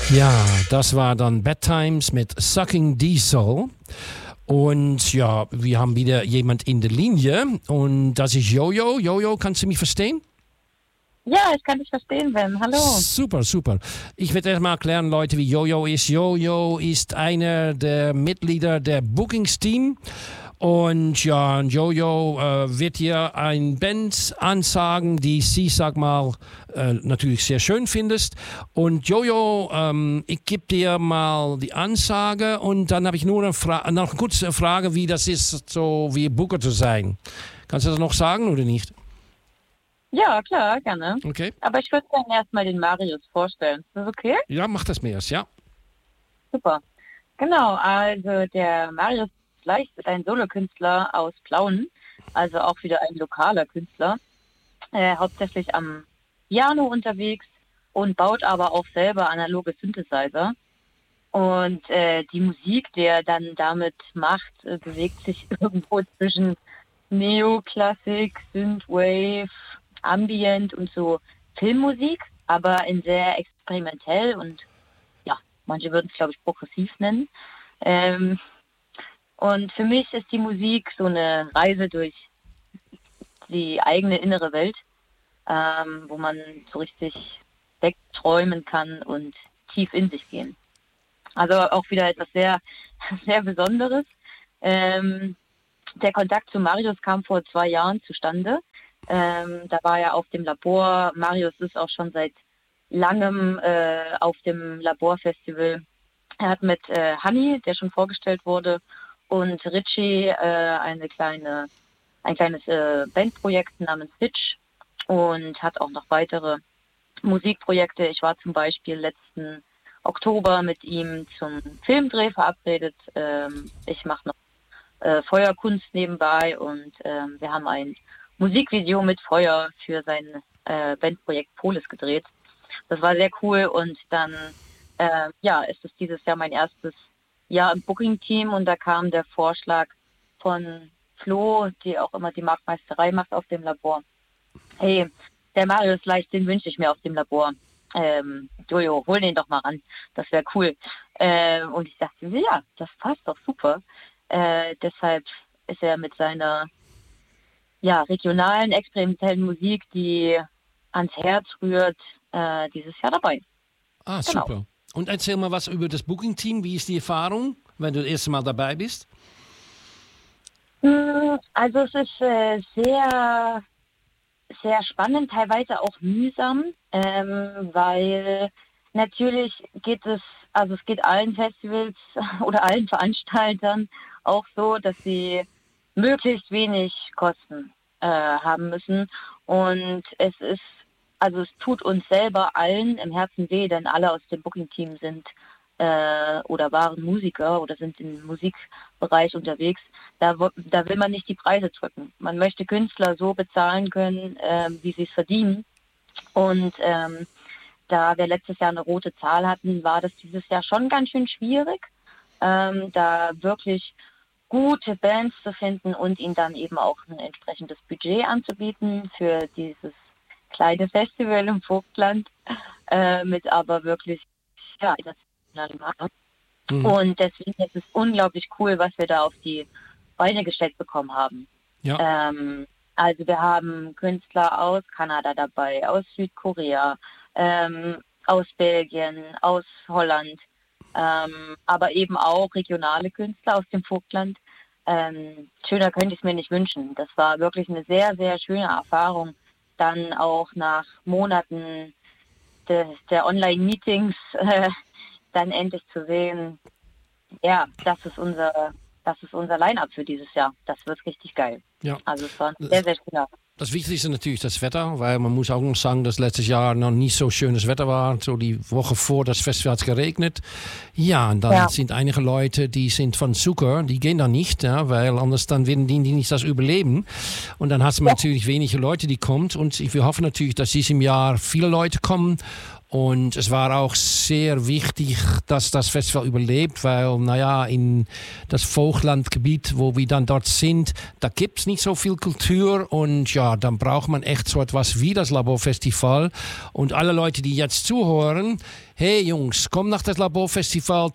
Ja, das war dann Bad Times mit Sucking Diesel. Und ja, wir haben wieder jemand in der Linie und das ist Jojo. Jojo, kannst du mich verstehen? Ja, ich kann dich verstehen, Ben. Hallo. Super, super. Ich werde erstmal erklären, Leute, wie Jojo ist. Jojo ist einer der Mitglieder der Bookings-Team. Und ja, Jojo wird hier ein Band ansagen, die sie, sag mal, natürlich sehr schön findest. Und Jojo, ich gebe dir mal die Ansage und dann habe ich nur noch eine kurze Frage, wie das ist, so wie Booker zu sein. Kannst du das noch sagen oder nicht? Ja, klar, gerne. Okay. Aber ich würde gerne erstmal den Marius vorstellen. Ist das okay? Ja, mach das mehr, ja. Super. Genau, also der Marius Leicht ist ein Solokünstler aus Plauen, also auch wieder ein lokaler Künstler, hauptsächlich am Piano unterwegs und baut aber auch selber analoge Synthesizer. Und die Musik, die er dann damit macht, bewegt sich irgendwo zwischen Neoklassik, Synthwave, Ambient und so Filmmusik, aber in sehr experimentell und ja, manche würden es, glaube ich, progressiv nennen. Und für mich ist die Musik so eine Reise durch die eigene innere Welt, wo man so richtig wegträumen kann und tief in sich gehen. Also auch wieder etwas sehr, sehr Besonderes. Der Kontakt zu Marius kam vor 2 Jahren zustande. Da war er auf dem Labor. Marius ist auch schon seit langem auf dem Laborfestival. Er hat mit Hanni, der schon vorgestellt wurde, und Richie ein kleines Bandprojekt namens Stitch und hat auch noch weitere Musikprojekte. Ich war zum Beispiel letzten Oktober mit ihm zum Filmdreh verabredet. Ich mache noch Feuerkunst nebenbei und wir haben ein Musikvideo mit Feuer für sein Bandprojekt Polis gedreht. Das war sehr cool und dann ist es dieses Jahr mein erstes Jahr im Booking-Team und da kam der Vorschlag von Flo, die auch immer die Marktmeisterei macht auf dem Labor. Hey, der Marius Leicht, den wünsche ich mir auf dem Labor. Jojo, hol den doch mal ran, das wäre cool. Und ich dachte mir, ja, das passt doch super. Deshalb ist er mit seiner regionalen, experimentellen Musik, die ans Herz rührt, dieses Jahr dabei. Ah, super. Genau. Und erzähl mal was über das Booking-Team. Wie ist die Erfahrung, wenn du das erste Mal dabei bist? Also es ist sehr, sehr spannend, teilweise auch mühsam, weil natürlich geht es geht allen Festivals oder allen Veranstaltern auch so, dass sie möglichst wenig Kosten haben müssen. Und es tut uns selber allen im Herzen weh, denn alle aus dem Booking-Team sind oder waren Musiker oder sind im Musikbereich unterwegs. Da will man nicht die Preise drücken. Man möchte Künstler so bezahlen können, wie sie es verdienen. Und da wir letztes Jahr eine rote Zahl hatten, war das dieses Jahr schon ganz schön schwierig, da wirklich gute Bands zu finden und ihnen dann eben auch ein entsprechendes Budget anzubieten für dieses kleine Festival im Vogtland, mit aber wirklich internationalem Art. Und deswegen ist es unglaublich cool, was wir da auf die Beine gestellt bekommen haben. Ja. Also wir haben Künstler aus Kanada dabei, aus Südkorea, aus Belgien, aus Holland, aber eben auch regionale Künstler aus dem Vogtland. Schöner könnte ich es mir nicht wünschen. Das war wirklich eine sehr, sehr schöne Erfahrung, dann auch nach Monaten der Online-Meetings dann endlich zu sehen, ja, das ist unser Line-Up für dieses Jahr. Das wird richtig geil. Ja. Also es war ein sehr, sehr schöner. Das Wichtigste natürlich das Wetter, weil man muss auch noch sagen, dass letztes Jahr noch nicht so schönes Wetter war. So die Woche vor das Festival hat es geregnet. Ja, und dann sind einige Leute, die sind von Zucker, die gehen da nicht, ja, weil anders dann werden die nicht das überleben. Und dann hast du natürlich wenige Leute, die kommen. Und wir hoffen natürlich, dass diesem Jahr viele Leute kommen. Und es war auch sehr wichtig, dass das Festival überlebt, weil, naja, in das Vogtlandgebiet, wo wir dann dort sind, da gibt es nicht so viel Kultur und ja, dann braucht man echt so etwas wie das Laborfestival. Und alle Leute, die jetzt zuhören, hey Jungs, komm nach das Laborfestival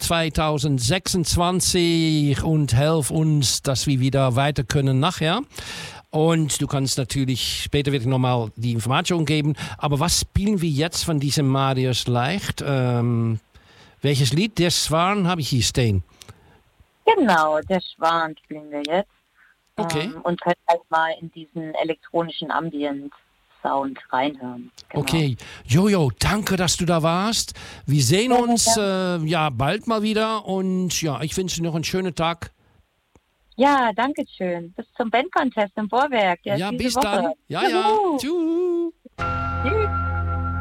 2026 und helf uns, dass wir wieder weiter können nachher. Und du kannst natürlich, später wird nochmal die Information geben, aber was spielen wir jetzt von diesem Marius Leicht? Welches Lied? Der Schwan habe ich hier stehen. Genau, der Schwan spielen wir jetzt. Okay. Und können halt mal in diesen elektronischen Ambient-Sound reinhören. Genau. Okay. Jojo, danke, dass du da warst. Wir sehen uns bald mal wieder und ja, ich wünsche dir noch einen schönen Tag. Ja, danke schön. Bis zum Band-Contest im Vorwerk. Ja, bis Woche. dann. Ja, ja. Tschüss.